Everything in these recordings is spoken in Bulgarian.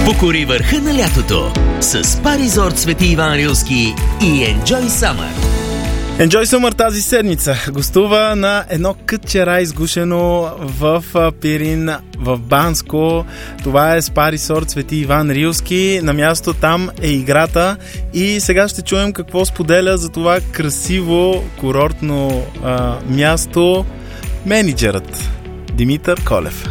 Покори върха на лятото с Spa Resort Свети Иван Рилски и Enjoy Summer. Enjoy Summer тази седмица гостува на едно кътчера, изгушено в Пирин, в Банско. Това е Spa Resort Свети Иван Рилски. На място там е играта и сега ще чуем какво споделя за това красиво курортно място менеджерът Димитър Колев.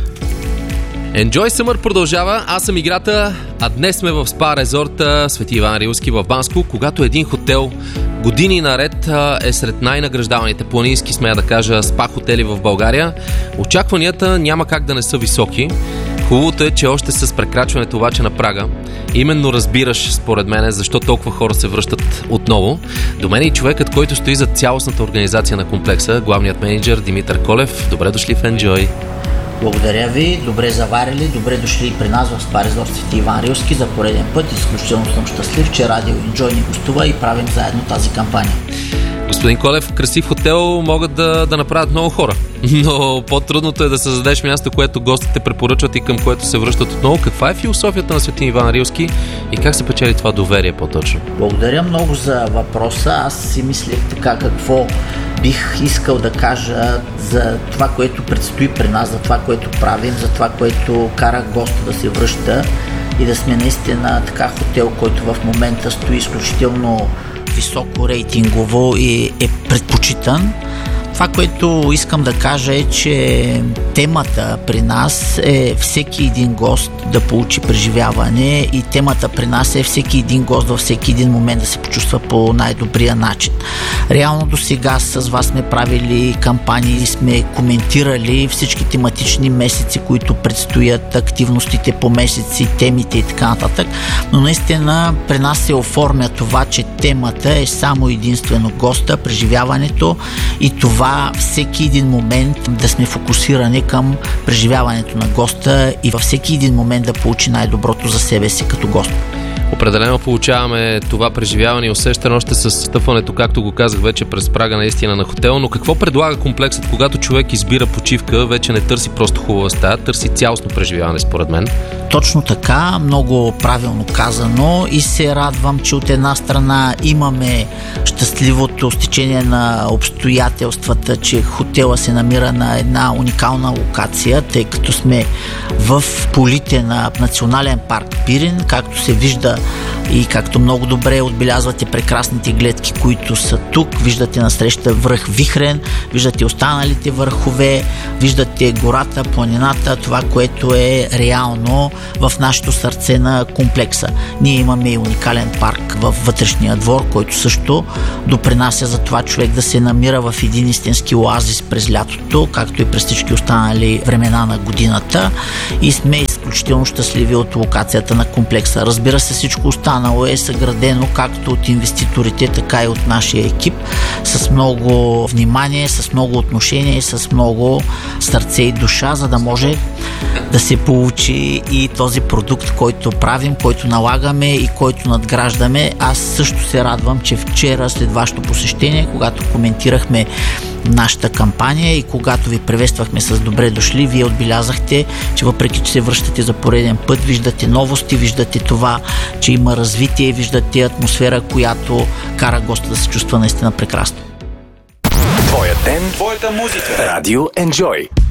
Enjoy Summer продължава. Аз съм играта, а днес сме в спа резорта Свети Иван Рилски в Банско, когато един хотел години наред е сред най-награждаваните планински, смея да кажа, спа хотели в България. Очакванията няма как да не са високи. Хубавото е, че още с прекрачването обаче на прага именно разбираш, според мен, защо толкова хора се връщат отново. До мен и човекът, който стои за цялостната организация на комплекса, главният менеджер Димитър Колев. Добре дошли в Enjoy. Благодаря ви, добре заварили, добре дошли при нас в Spa Resort Свети Иван Рилски за пореден път. Изключително съм щастлив, че Радио Enjoy ни гостува и правим заедно тази кампания. Господин Колев, красив хотел могат да направят много хора, но по-трудното е да създадеш място, което гостите препоръчват и към което се връщат отново. Каква е философията на Свети Иван Рилски и как се печели това доверие по-точно? Благодаря много за въпроса. Аз си мислех така какво бих искал да кажа за това, което предстои при нас, за това, което правим, за това, което кара госта да се връща и да сме наистина така хотел, който в момента стои изключително високо рейтингово и е предпочитан. Това, което искам да кажа е, че темата при нас е всеки един гост да получи преживяване и темата при нас е всеки един гост във всеки един момент да се почувства по най-добрия начин. Реално до сега с вас сме правили кампании, сме коментирали всички тематични месеци, които предстоят, активностите по месеци, темите и така нататък, но наистина при нас се оформя това, че темата е само единствено госта, преживяването и това всеки един момент да сме фокусирани към преживяването на госта и във всеки един момент да получи най-доброто за себе си като гост. Определено получаваме това преживяване и усещане още с стъпването, както го казах вече, през прага наистина на хотел. Но какво предлага комплексът, когато човек избира почивка, вече не търси просто хубава стая, търси цялостно преживяване, според мен? Точно така, много правилно казано и се радвам, че от една страна имаме щастливото стечение на обстоятелствата, че хотела се намира на една уникална локация, тъй като сме в полите на Национален парк Пирин, както се вижда и както много добре отбелязвате прекрасните гледки, които са тук. Виждате насреща връх Вихрен, виждате останалите върхове, виждате гората, планината, това, което е реално в нашето сърце на комплекса. Ние имаме и уникален парк във вътрешния двор, който също допринася за това човек да се намира в един истински оазис през лятото, както и през всички останали времена на годината, и сме изключително щастливи от локацията на комплекса. Разбира се, всичко останало е съградено както от инвеститорите, така и от нашия екип с много внимание, с много отношение и с много сърце и душа, за да може да се получи и този продукт, който правим, който налагаме и който надграждаме. Аз също се радвам, че вчера след вашето посещение, когато коментирахме нашата кампания и когато ви приветствахме с добре дошли, вие отбелязахте, че въпреки че се връщате за пореден път, виждате новости, виждате това, че има развитие, виждате атмосфера, която кара госта да се чувства наистина прекрасно. Твоя ден, твоята музика. Радио Enjoy.